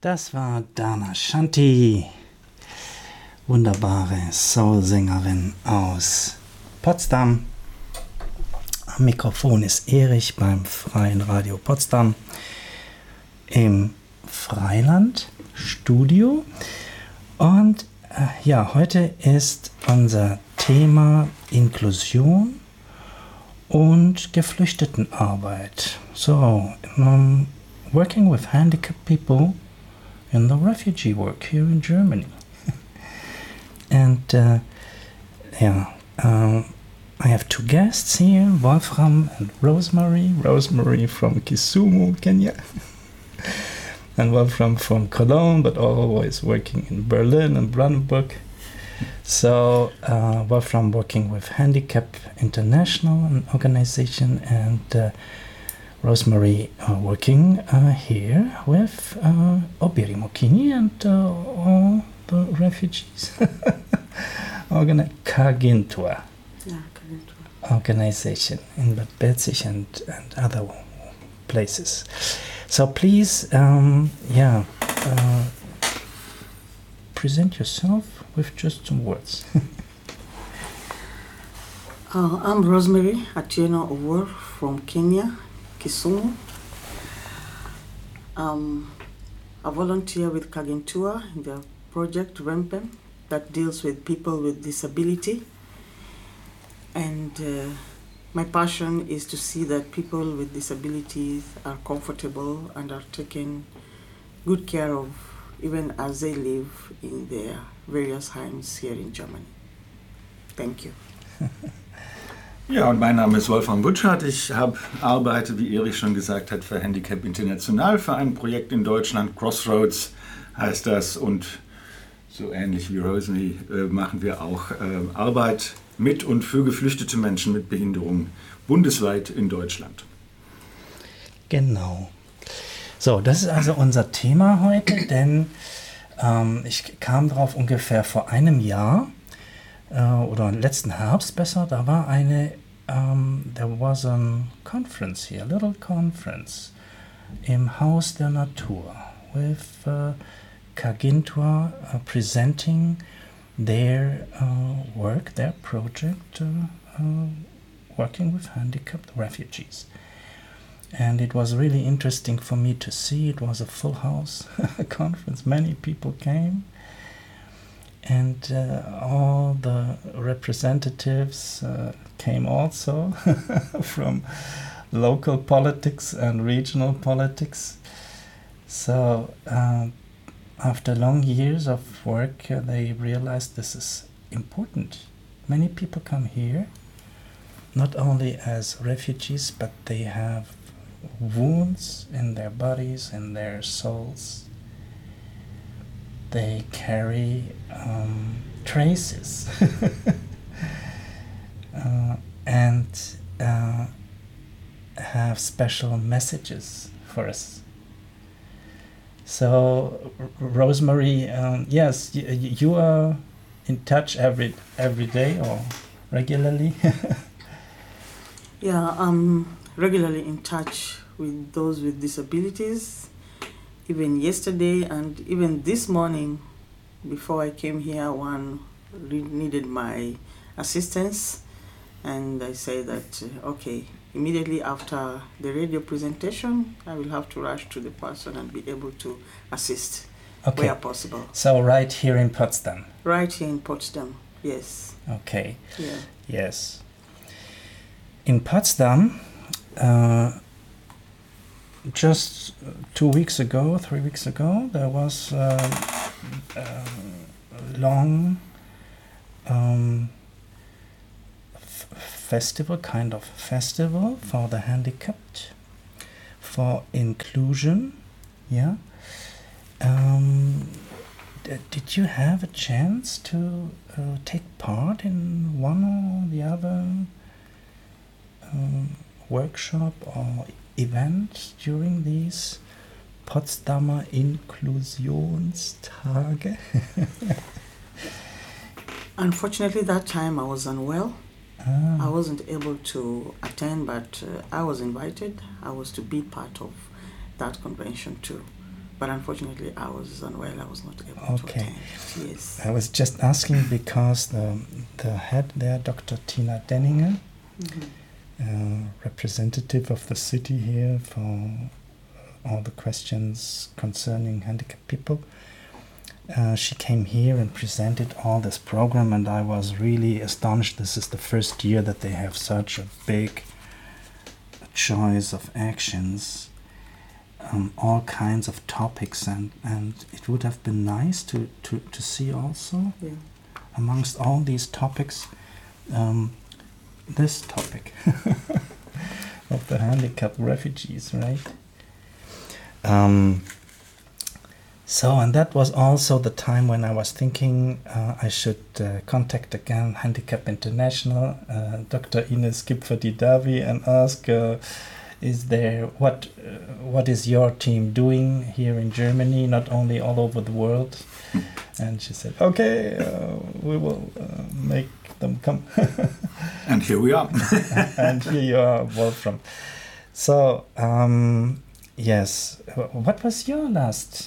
Das war Dana Shanti, wunderbare Soul-Sängerin aus Potsdam. Am Mikrofon ist Erich beim Freien Radio Potsdam im Freiland-Studio. Und heute ist unser Thema Inklusion und Geflüchtetenarbeit. So, working with handicapped people in the refugee work here in Germany. And I have two guests here, Wolfram and Rosemary. Rosemary from Kisumu, Kenya. And Wolfram from Cologne, but always working in Berlin and Brandenburg. So Wolfram working with Handicap International, an organization, and Rosemary working here with Obiri Mokini and all the refugees. Kagintua. Yeah, Kagintua. Organization in Bad Belzig and other places. So please, present yourself with just some words. I'm Rosemary Atieno Owuor from Kenya, Kisumu. I volunteer with Kagintua in their project Rempem that deals with people with disability. And my passion is to see that people with disabilities are comfortable and are taken good care of even as they live in their various homes here in Germany. Thank you. Ja, und mein Name ist Wolfram Butschert. Ich arbeite, wie Erich schon gesagt hat, für Handicap International, für ein Projekt in Deutschland, Crossroads heißt das. Und so ähnlich wie Rosemary machen wir auch Arbeit mit und für geflüchtete Menschen mit Behinderung bundesweit in Deutschland. Genau. So, das ist also unser Thema heute, denn ich kam drauf ungefähr vor einem Jahr, oder letzten Herbst besser, da war there was a conference here, a little conference im Haus der Natur with Kagintua presenting their work, their project, working with handicapped refugees. And it was really interesting for me to see. It was a full house conference. Many people came. And all the representatives came also from local politics and regional politics. So after long years of work, they realized this is important. Many people come here, not only as refugees, but they have wounds in their bodies, in their souls. They carry traces and have special messages for us. So, Rosemary, yes, you are in touch every day or regularly? Yeah, I'm regularly in touch with those with disabilities. Even yesterday and even this morning, before I came here, one needed my assistance. And I say that, okay, immediately after the radio presentation, I will have to rush to the person and be able to assist where possible. So right here in Potsdam? Right here in Potsdam, yes. Okay. Yeah. Yes. In Potsdam, just 3 weeks ago, there was a long festival, kind of festival for the handicapped, for inclusion. Yeah. Did you have a chance to take part in one or the other workshop or event during these Potsdamer Inklusionstage? Unfortunately, that time I was unwell. I wasn't able to attend, but I was invited. I was to be part of that convention too. but unfortunately I was unwell. I was not able to Okay. attend. Yes. I was just asking because the head there, Dr. Tina Denninger, representative of the city here for all the questions concerning handicapped people, she came here and presented all this program, and I was really astonished. This is the first year that they have such a big choice of actions, all kinds of topics, and it would have been nice to see also amongst all these topics this topic of the handicapped refugees, right? So, and that was also the time when I was thinking I should contact again Handicap International, Dr. Ines Kipfer-Didavi, and ask, is there what is your team doing here in Germany, not only all over the world? And she said, okay, we will make them come. And here we are. And here you are, Wolfram. So, yes, what was your last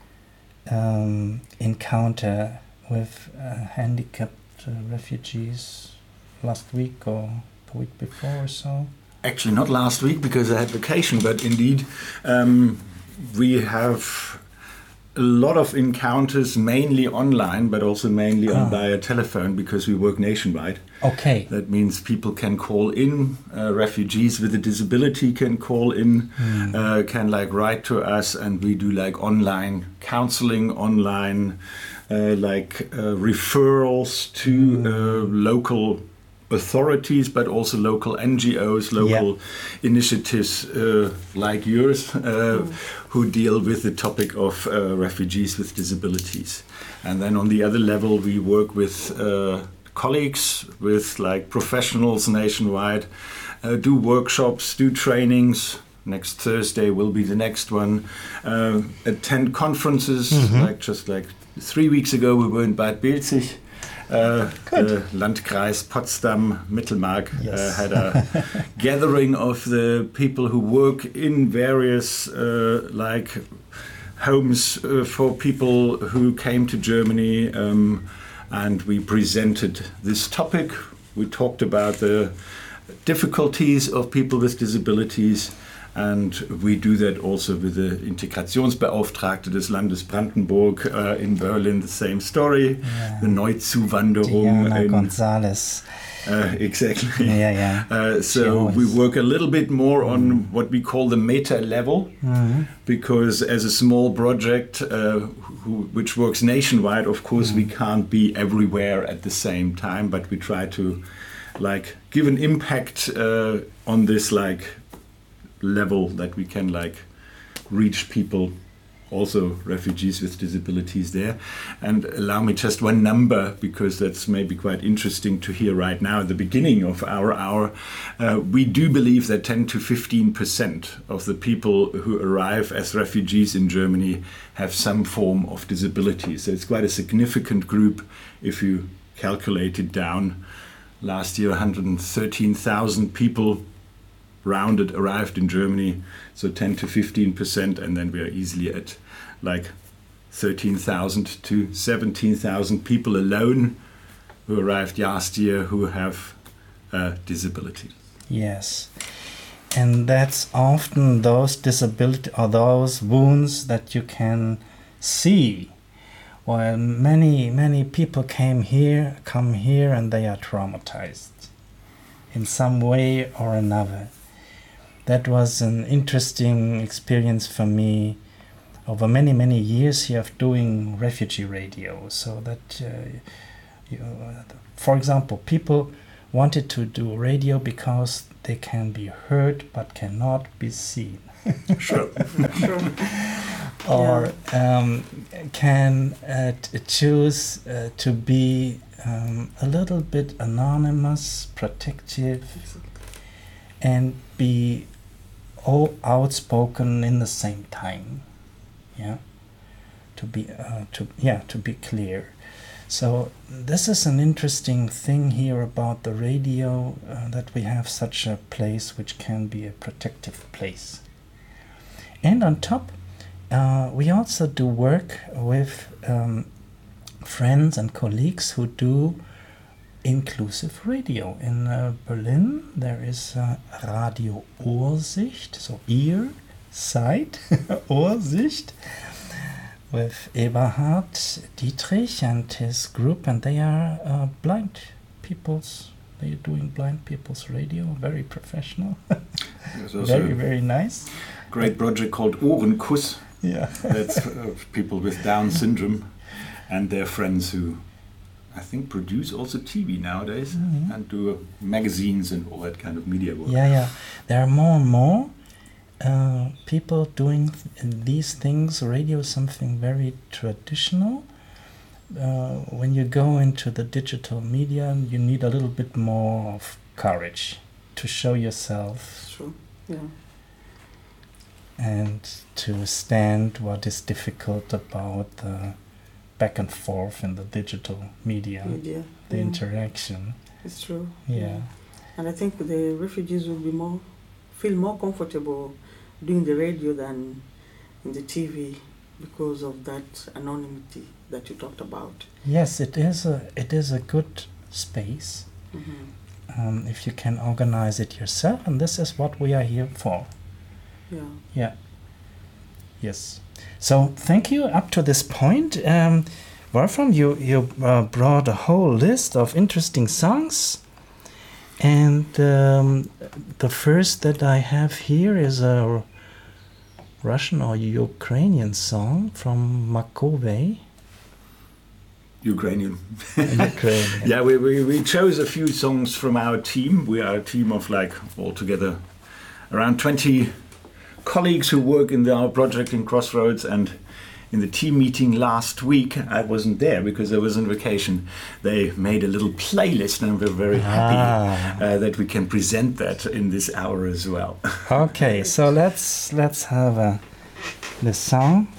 encounter with handicapped refugees? Last week or the week before or so? Actually, not last week because I had vacation, but indeed we have a lot of encounters, mainly online, but also mainly via telephone because we work nationwide. Okay. That means people can call in, refugees with a disability can call in, can write to us, and we do online counseling, online referrals to local authorities, but also local NGOs, local initiatives like yours, who deal with the topic of refugees with disabilities. And then on the other level, we work with colleagues, with professionals nationwide, do workshops, do trainings. Next Thursday will be the next one. Attend conferences, just 3 weeks ago we were in Bad Belzig. The Landkreis Potsdam-Mittelmark had a gathering of the people who work in various homes for people who came to Germany, and we presented this topic. We talked about the difficulties of people with disabilities, and we do that also with the Integrationsbeauftragte des Landes Brandenburg in Berlin, the same story. The Neuzuwanderung. Diana Gonzalez. Exactly. So we work a little bit more on what we call the meta level, because as a small project which works nationwide, of course we can't be everywhere at the same time, but we try to give an impact on this level that we can reach people, also refugees with disabilities there. And allow me just one number, because that's maybe quite interesting to hear right now at the beginning of our hour. We do believe that 10 to 15% of the people who arrive as refugees in Germany have some form of disability. So it's quite a significant group if you calculate it down. Last year 113,000 people rounded arrived in Germany, so 10 to 15%, and then we are easily at 13,000 to 17,000 people alone who arrived last year who have a disability. Yes, and that's often those disability or those wounds that you can see. While many people come here and they are traumatized in some way or another. That was an interesting experience for me over many years here of doing refugee radio. So that, for example, people wanted to do radio because they can be heard but cannot be seen. Sure. Or can choose to be a little bit anonymous, protective, and be all outspoken in the same time. To be clear. So this is an interesting thing here about the radio, that we have such a place which can be a protective place. And on top, we also do work with friends and colleagues who do inclusive radio. In Berlin, there is Radio Ohrsicht, so ear, sight, Ohrsicht, with Eberhard Dietrich and his group, and they are blind people's. They are doing blind people's radio, very professional, very, very nice. Great project called Ohrenkuss. Yeah, that's people with Down syndrome and their friends who, I think, produce also TV nowadays and do magazines and all that kind of media work. Yeah. There are more and more people doing these things. Radio is something very traditional. When you go into the digital media, you need a little bit more of courage to show yourself. True. Yeah. And to stand what is difficult about the back and forth in the digital media. The interaction. It's true. Yeah. And I think the refugees will feel more comfortable doing the radio than in the TV because of that anonymity that you talked about. Yes, it is a good space if you can organize it yourself, and this is what we are here for. Yeah. Yes. So thank you up to this point. Wolfram, you brought a whole list of interesting songs, and the first that I have here is a Russian or Ukrainian song from Makovey. Ukrainian. Ukrainian. Yeah, we chose a few songs from our team. We are a team of altogether around 20 colleagues who work in our project in Crossroads, and in the team meeting last week, I wasn't there because I was on vacation. They made a little playlist, and we're very happy that we can present that in this hour as well. Okay, so let's have the song